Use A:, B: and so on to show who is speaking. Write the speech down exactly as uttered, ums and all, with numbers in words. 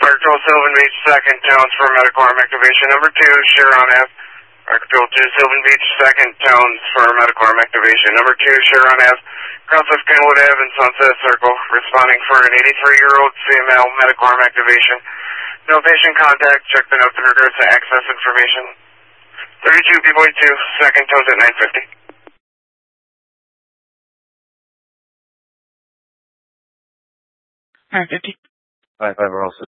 A: Arcturus Sylvan Beach, second tones for medical arm activation. Number two, Chiron Ave. Arcturus Sylvan Beach, second tones for medical arm activation. Number two, Chiron Ave. Cross of Kenwood Ave and Sunset Circle, responding for an eighty-three-year-old female medical arm activation. No patient contact. Check the notes in regards to access information. thirty-two, B boy two, second tones at nine fifty.
B: nine fifty.
C: Five five, we're all set.